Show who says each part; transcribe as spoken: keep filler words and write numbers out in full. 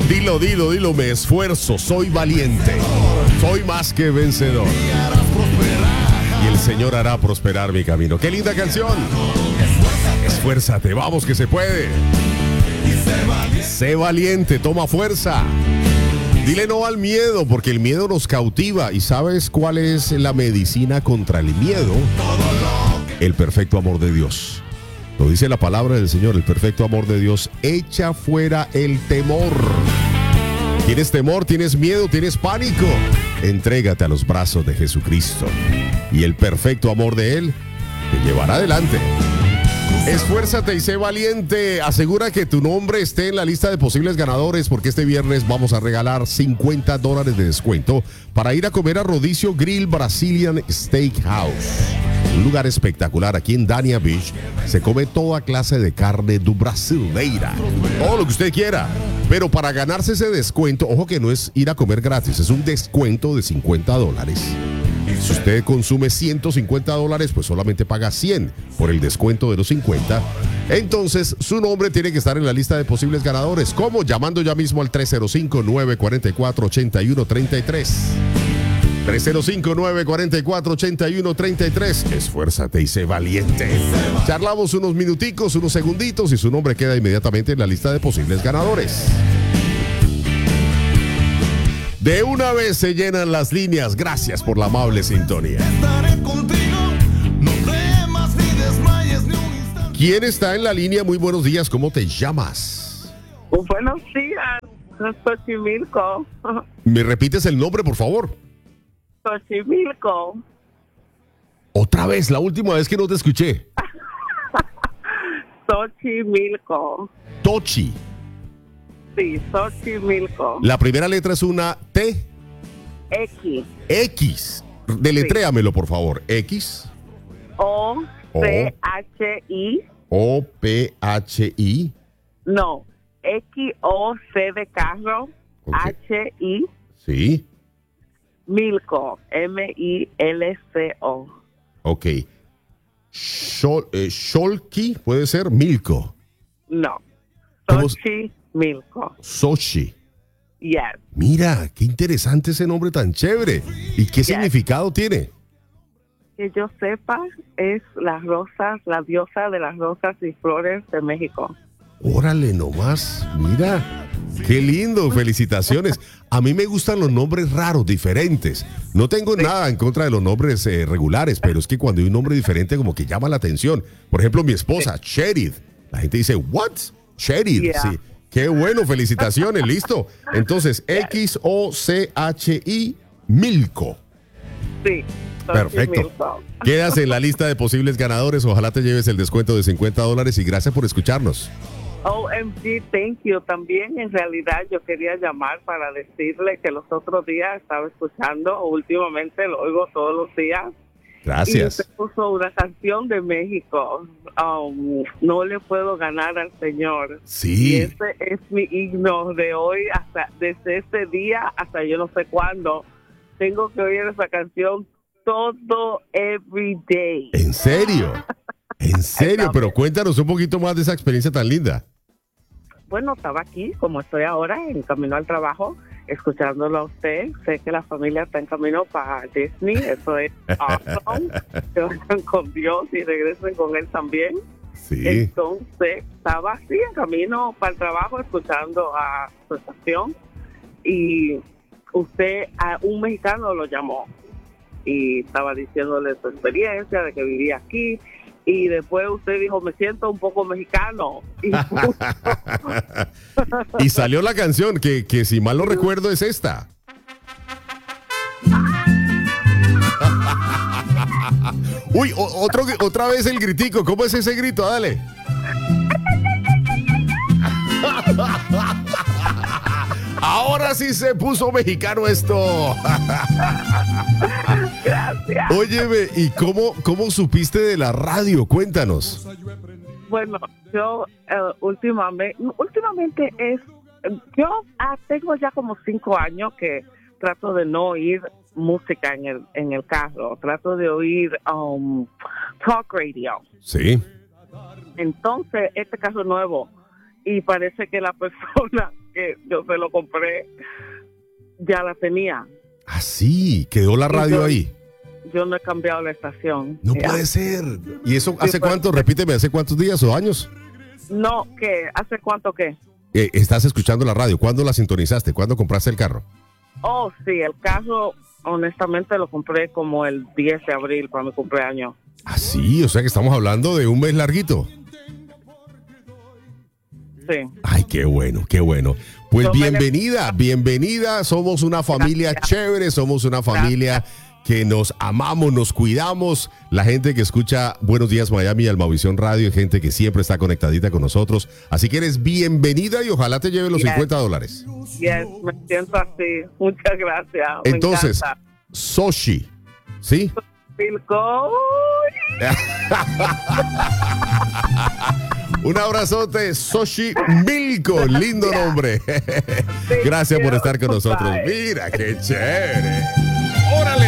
Speaker 1: Dilo, dilo, dilo, me esfuerzo, soy valiente, soy más que vencedor. Y el Señor hará prosperar mi camino. ¡Qué linda canción! Esfuérzate, vamos que se puede. Sé valiente, toma fuerza. Dile no al miedo, porque el miedo nos cautiva. ¿Y sabes cuál es la medicina contra el miedo? El perfecto amor de Dios. Lo dice la palabra del Señor, el perfecto amor de Dios echa fuera el temor. ¿Tienes temor? ¿Tienes miedo? ¿Tienes pánico? Entrégate a los brazos de Jesucristo y el perfecto amor de Él te llevará adelante. Esfuérzate y sé valiente. Asegura que tu nombre esté en la lista de posibles ganadores, porque este viernes vamos a regalar cincuenta dólares de descuento para ir a comer a Rodicio Grill Brazilian Steakhouse. Un lugar espectacular aquí en Dania Beach. Se come toda clase de carne do brasileira, todo lo que usted quiera. Pero para ganarse ese descuento, ojo que no es ir a comer gratis, es un descuento de cincuenta dólares. Si usted consume ciento cincuenta dólares, pues solamente paga cien por el descuento de los cincuenta. Entonces, su nombre tiene que estar en la lista de posibles ganadores. ¿Cómo? Llamando ya mismo al tres cero cinco, nueve cuatro cuatro, ocho uno tres tres. tres cero cinco, nueve cuatro cuatro, ocho uno tres tres. Esfuérzate y sé valiente. Charlamos unos minuticos, unos segunditos y su nombre queda inmediatamente en la lista de posibles ganadores. De una vez se llenan las líneas. Gracias por la amable sintonía. ¿Quién está en la línea? Muy buenos días. ¿Cómo te llamas?
Speaker 2: Buenos días. Xochimilco.
Speaker 1: ¿Me repites el nombre, por favor?
Speaker 2: Xochimilco.
Speaker 1: Otra vez, la última vez que no te escuché.
Speaker 2: Xochimilco.
Speaker 1: Tochi.
Speaker 2: Sí, Xochimilco.
Speaker 1: La primera letra es una T.
Speaker 2: X.
Speaker 1: X. Deletréamelo, por favor. X.
Speaker 2: O. P. H. I.
Speaker 1: O. P. H. I.
Speaker 2: No. X. O. C de carro.
Speaker 1: Okay.
Speaker 2: H. I.
Speaker 1: Sí.
Speaker 2: Milco. M. I. L. C. O.
Speaker 1: Ok. Shol, eh, Sholki, puede ser Milko.
Speaker 2: No.
Speaker 1: ¿Cómo?
Speaker 2: Xochimilco.
Speaker 1: Sochi.
Speaker 2: Yes.
Speaker 1: Mira, qué interesante ese nombre tan chévere. ¿Y qué
Speaker 2: Yes.
Speaker 1: significado tiene?
Speaker 2: Que yo sepa, es las rosas, la diosa de las rosas y flores de México.
Speaker 1: Órale nomás, mira. Qué lindo, felicitaciones. A mí me gustan los nombres raros, diferentes. No tengo sí. nada en contra de los nombres eh, regulares, pero es que cuando hay un nombre diferente como que llama la atención. Por ejemplo, mi esposa, sí. Cherid. La gente dice, ¿what? Cherid.
Speaker 2: Yeah.
Speaker 1: Sí. Qué bueno, felicitaciones, listo. Entonces, X O C H I Milko.
Speaker 2: Sí.
Speaker 1: Perfecto. Quedas en la lista de posibles ganadores. Ojalá te lleves el descuento de cincuenta dólares y gracias por escucharnos.
Speaker 2: O M G, thank you. También en realidad yo quería llamar para decirle que los otros días estaba escuchando, últimamente lo oigo todos los días.
Speaker 1: Gracias.
Speaker 2: Y usted puso una canción de México. Um, no le puedo ganar al Señor.
Speaker 1: Sí.
Speaker 2: Y ese es mi himno de hoy, hasta desde este día hasta yo no sé cuándo. Tengo que oír esa canción todo, every day.
Speaker 1: ¿En serio? ¿En serio? Pero cuéntanos un poquito más de esa experiencia tan linda.
Speaker 2: Bueno, estaba aquí, como estoy ahora, en camino al trabajo, escuchándolo a usted. Sé que la familia está en camino para Disney. Eso es awesome. Que vayan con Dios y regresen con Él también.
Speaker 1: Sí.
Speaker 2: Entonces, estaba así en camino para el trabajo, escuchando a su estación. Y usted, a un mexicano lo llamó. Y estaba diciéndole su experiencia de que vivía aquí. Y después usted dijo, me siento un poco mexicano. Y,
Speaker 1: y salió la canción, que, que si mal no recuerdo es esta. Uy, o, otro, otra vez el gritico. ¿Cómo es ese grito? Dale. Ahora sí se puso mexicano esto.
Speaker 2: Gracias.
Speaker 1: Óyeme, ¿y cómo, cómo supiste de la radio? Cuéntanos.
Speaker 2: Bueno, yo uh, últimamente, últimamente es, yo ah, tengo ya como cinco años que trato de no oír música en el, en el carro. Trato de oír um, talk radio.
Speaker 1: Sí.
Speaker 2: Entonces, este caso nuevo, y parece que la persona que yo se lo compré, ya la tenía.
Speaker 1: Ah, sí, quedó la radio
Speaker 2: yo,
Speaker 1: ahí.
Speaker 2: Yo no he cambiado la estación.
Speaker 1: No
Speaker 2: ya.
Speaker 1: puede ser. ¿Y eso hace
Speaker 2: Sí, pues,
Speaker 1: cuánto? Repíteme, ¿hace cuántos días o años?
Speaker 2: No, ¿qué? ¿Hace cuánto qué?
Speaker 1: Eh, estás escuchando la radio. ¿Cuándo la sintonizaste? ¿Cuándo compraste el carro?
Speaker 2: Oh, sí, el carro, honestamente, lo compré como el diez de abril para mi cumpleaños.
Speaker 1: Ah, sí, o sea que estamos hablando de un mes larguito.
Speaker 2: Sí.
Speaker 1: Ay, qué bueno, qué bueno. Pues
Speaker 2: Yo
Speaker 1: bienvenida, bienvenida. Somos una familia
Speaker 2: Gracias.
Speaker 1: chévere, somos una familia que nos amamos, nos cuidamos. La gente que escucha Buenos Días Miami y Almavisión Radio, gente que siempre está conectadita con nosotros. Así que eres bienvenida y ojalá te lleve los
Speaker 2: Yes.
Speaker 1: cincuenta dólares.
Speaker 2: Yes, me siento así. Muchas gracias. Me
Speaker 1: Entonces,
Speaker 2: encanta.
Speaker 1: Soshi, ¿sí?
Speaker 2: Pilco.
Speaker 1: Un abrazote, Soshi Milko, lindo nombre. Gracias por estar con nosotros.
Speaker 2: Bye.
Speaker 1: Mira, qué chévere. Órale.